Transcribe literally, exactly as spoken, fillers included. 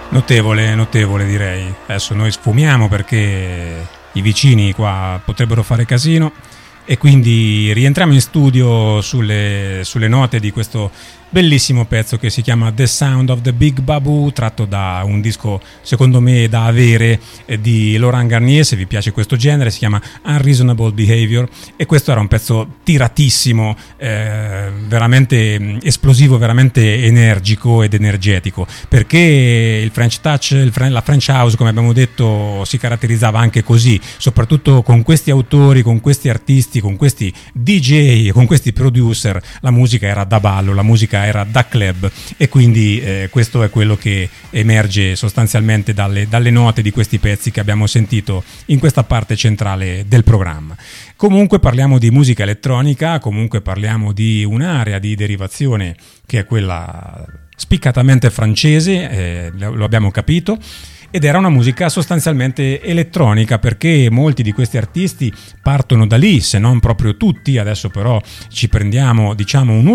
Notevole, notevole direi. Adesso noi sfumiamo perché i vicini qua potrebbero fare casino e quindi rientriamo in studio sulle, sulle note di questo bellissimo pezzo che si chiama The Sound of the Big Babu, tratto da un disco secondo me da avere eh, di Laurent Garnier. Se vi piace questo genere si chiama Unreasonable Behavior e questo era un pezzo tiratissimo, eh, veramente esplosivo, veramente energico ed energetico, perché il French Touch, il, la French House, come abbiamo detto, si caratterizzava anche così, soprattutto con questi autori, con questi artisti, con questi D J, con questi producer. La musica era da ballo, la musica era da club e quindi eh, questo è quello che emerge sostanzialmente dalle, dalle note di questi pezzi che abbiamo sentito in questa parte centrale del programma. Comunque parliamo di musica elettronica, comunque parliamo di un'area di derivazione che è quella spiccatamente francese, eh, lo abbiamo capito, ed era una musica sostanzialmente elettronica, perché molti di questi artisti partono da lì, se non proprio tutti. Adesso però ci prendiamo, diciamo, un